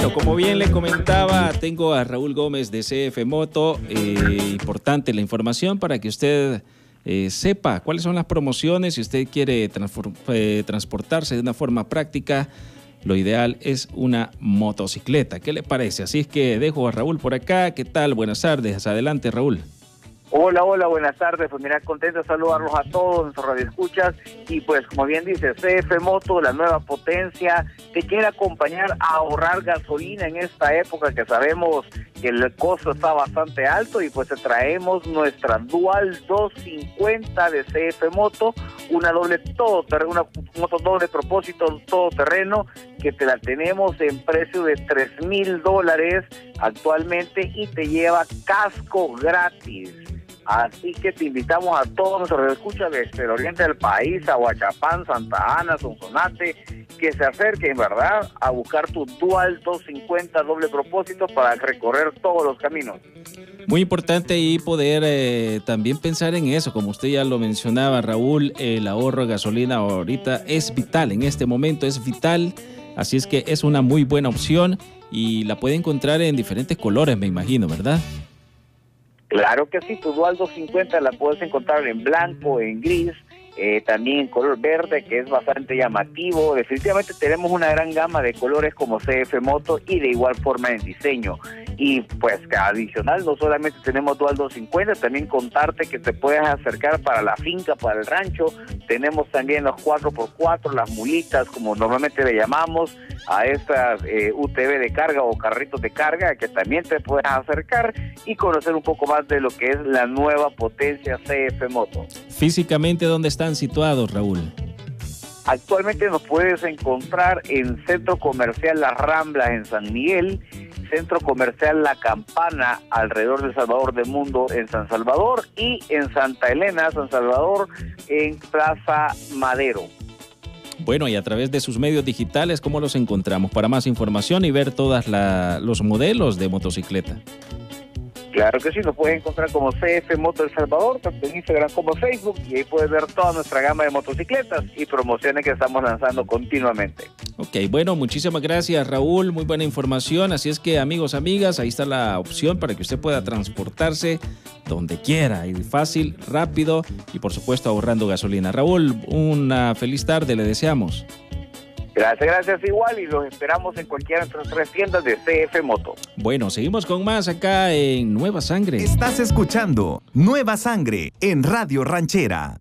Como bien le comentaba, tengo a Raúl Gómez de CF Moto. Importante la información para que usted sepa cuáles son las promociones. Si usted quiere transportarse de una forma práctica, lo ideal es una motocicleta. ¿Qué le parece? Así es que dejo a Raúl por acá. ¿Qué tal? Buenas tardes. Adelante, Raúl. Hola, buenas tardes. Pues mira, contento de saludarlos a todos nuestros radioescuchas. Y pues, como bien dice, CF Moto, la nueva potencia, te quiere acompañar a ahorrar gasolina en esta época que sabemos que el costo está bastante alto. Y pues te traemos nuestra Dual 250 de CF Moto, una doble todoterreno, una moto doble propósito todoterreno, que te la tenemos en precio de $3,000 actualmente y te lleva casco gratis. Así que te invitamos a todos nuestros escuchas desde el oriente del país, a Huachapán, Santa Ana, Sonsonate, que se acerquen, ¿verdad?, a buscar tu Dual 250 doble propósito para recorrer todos los caminos. Muy importante y poder también pensar en eso, como usted ya lo mencionaba, Raúl, el ahorro de gasolina ahorita es vital, en este momento es vital, así es que es una muy buena opción y la puede encontrar en diferentes colores, me imagino, ¿verdad? Claro que sí, tu Dual 250 la puedes encontrar en blanco, en gris, también en color verde, que es bastante llamativo. Definitivamente tenemos una gran gama de colores como CF Moto y de igual forma en diseño. Y pues adicional, no solamente tenemos Dual 250, también contarte que te puedes acercar para la finca, para el rancho. Tenemos también los 4x4, las mulitas, como normalmente le llamamos, a estas UTV de carga o carritos de carga, que también te puedes acercar y conocer un poco más de lo que es la nueva potencia CF Moto. Físicamente, ¿dónde están situados, Raúl? Actualmente nos puedes encontrar en Centro Comercial Las Ramblas en San Miguel, Centro Comercial La Campana alrededor de Salvador del Mundo en San Salvador y en Santa Elena, San Salvador, en Plaza Madero. Bueno, y a través de sus medios digitales, ¿cómo los encontramos? Para más información y ver todos los modelos de motocicleta. Claro que sí, nos puedes encontrar como CF Moto El Salvador, tanto en Instagram como Facebook, y ahí puedes ver toda nuestra gama de motocicletas y promociones que estamos lanzando continuamente. Ok, bueno, muchísimas gracias, Raúl, muy buena información, así es que amigos, amigas, ahí está la opción para que usted pueda transportarse donde quiera, y fácil, rápido y por supuesto ahorrando gasolina. Raúl, una feliz tarde, le deseamos. Gracias igual, y los esperamos en cualquiera de nuestras 3 tiendas de CF Moto. Bueno, seguimos con más acá en Nueva Sangre. Estás escuchando Nueva Sangre en Radio Ranchera.